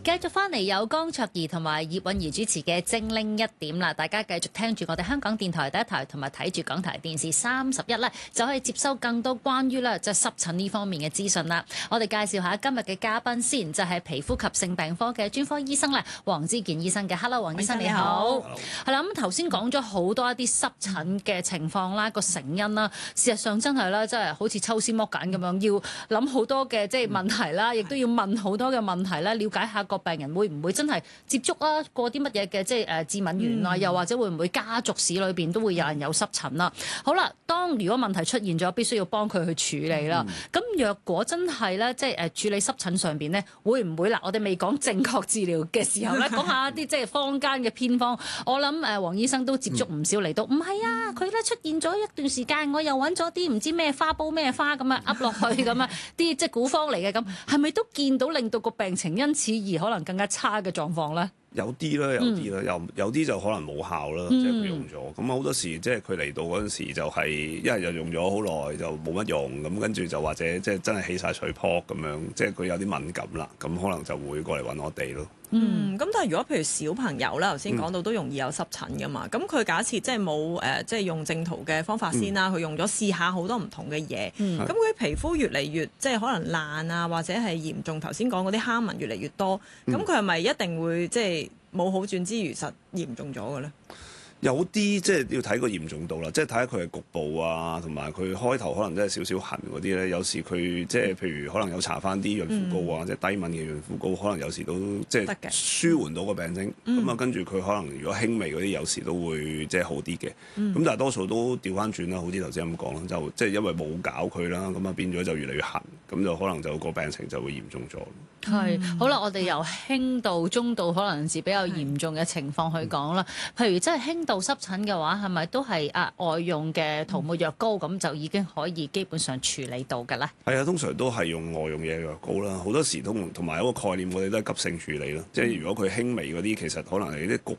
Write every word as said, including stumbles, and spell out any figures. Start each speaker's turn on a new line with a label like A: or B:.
A: 繼續翻嚟有江卓儀同埋葉韻儀主持嘅精靈一點啦，大家繼續聽住我哋香港電台第一台同埋睇住港台電視三十一咧，就可以接收更多關於咧即係濕疹呢方面嘅資訊啦。我哋介紹下今日嘅嘉賓先，就係、是、皮膚及性病科嘅專科醫生咧，黃之健醫生嘅。Hello， 黃醫生你好。係啦，咁頭先講咗好多一啲濕疹嘅情況啦，個成因啦，事實上真係啦，真係好似抽絲剝繭咁樣，要諗好多嘅即係問題啦，亦都要問好多嘅問題啦，了解下個病人會唔會真係接觸啊過啲乜嘢嘅即係誒致敏源啊，嗯、又或者會唔會家族史裏邊都會有人有濕疹啦。好啦，當如果問題出現咗，必須要幫佢去處理啦。咁、嗯、若果真係咧，即係誒處理濕疹上邊咧，會唔會嗱？我哋未講正確治療嘅時候咧，講下啲即係坊間嘅偏方。我諗誒黃醫生都接觸唔少嚟到，唔係、嗯、啊，佢咧出現咗一段時間，我又揾咗啲唔知咩花煲咩花咁啊，噏落去咁啊，啲即係古方嚟嘅咁，係咪都見到令到個病情因此而可能更加差嘅狀況咧？
B: 有啲啦，有啲啦，有有啲就可能冇效啦，即係佢用咗。咁好多時即係佢嚟到嗰陣時就係一係就用咗好耐就冇乜用，咁跟住就或者即係真係起晒水泡咁樣，即係佢有啲敏感啦，咁可能就會過嚟揾我哋咯。
C: 嗯，咁但係如果譬如小朋友啦，頭先講到都容易有濕疹噶嘛，咁佢、嗯、假設即係冇誒，即係用正途嘅方法先啦，佢、嗯、用咗試下好多唔同嘅嘢，咁佢、嗯、皮膚越嚟越即係可能爛啊，或者係嚴重，頭先講嗰啲蝦紋越嚟越多，咁佢係咪一定會即係冇好轉之餘實嚴重咗嘅咧？
B: 有啲即係要睇個嚴重度啦，即係睇下佢係局部啊，同埋佢開頭可能真係少少痕嗰啲咧。有時佢即係譬如可能有搽翻啲潤膚膏啊，嗯、即係低敏嘅潤膚膏，可能有時都即係舒緩到個病徵。咁啊、嗯，跟住佢可能如果輕微嗰啲，有時都會即係好啲嘅。咁、嗯、但係多數都調翻轉啦，好似頭先咁講啦，就即係因為冇搞佢啦，咁啊變咗就越嚟越痕，咁就可能就個病情就會嚴重咗。
A: 係、嗯，好啦，我哋由輕度、中度，可能是比較嚴重嘅情況去講啦。是譬如真係輕度濕疹嘅話，係咪都係啊外用嘅塗抹藥膏咁、嗯、就已經可以基本上處理到嘅咧？係
B: 啊，通常都係用外用嘅藥膏啦。好多時都同埋一個概念，我哋都係急性處理咯。嗯、即係如果佢輕微嗰啲，其實可能係啲局